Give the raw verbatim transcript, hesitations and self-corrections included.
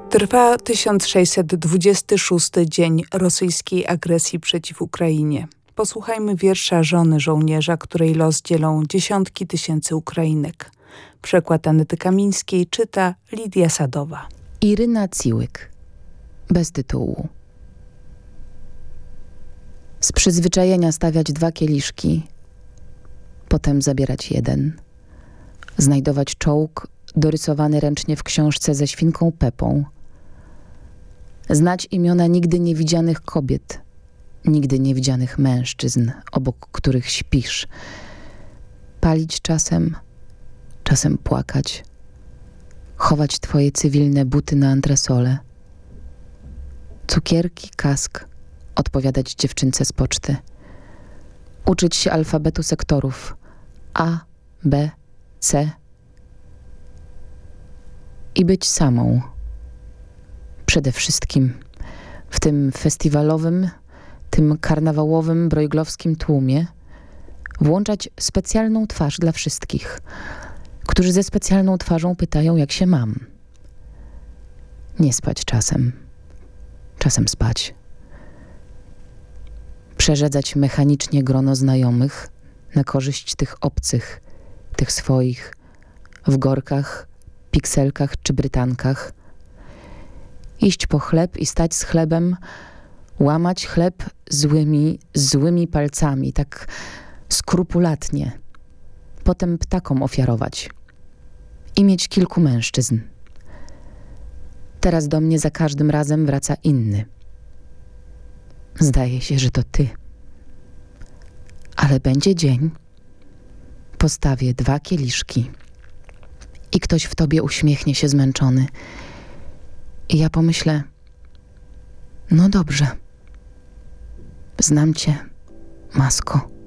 Trwa tysiąc sześćset dwudziesty szósty dzień rosyjskiej agresji przeciw Ukrainie. Posłuchajmy wiersza żony żołnierza, której los dzielą dziesiątki tysięcy Ukrainek. Przekład Anety Kamińskiej czyta Lidia Sadowa. Iryna Ciłyk. Bez tytułu. Z przyzwyczajenia stawiać dwa kieliszki, potem zabierać jeden. Znajdować czołg dorysowany ręcznie w książce ze świnką Pepą. Znać imiona nigdy niewidzianych kobiet, nigdy niewidzianych mężczyzn, obok których śpisz. Palić czasem, czasem płakać. Chować twoje cywilne buty na antresole. Cukierki, kask, odpowiadać dziewczynce z poczty. Uczyć się alfabetu sektorów A, B, C. I być samą. Przede wszystkim w tym festiwalowym, tym karnawałowym, brojglowskim tłumie włączać specjalną twarz dla wszystkich, którzy ze specjalną twarzą pytają, jak się mam. Nie spać czasem, czasem spać. Przerzedzać mechanicznie grono znajomych na korzyść tych obcych, tych swoich, w gorkach, pikselkach czy brytankach. Iść po chleb i stać z chlebem, łamać chleb złymi, złymi palcami, tak skrupulatnie. Potem ptakom ofiarować. I mieć kilku mężczyzn. Teraz do mnie za każdym razem wraca inny. Zdaje się, że to ty. Ale będzie dzień. Postawię dwa kieliszki. I ktoś w tobie uśmiechnie się zmęczony. I ja pomyślę, no dobrze. Znam cię, Masko.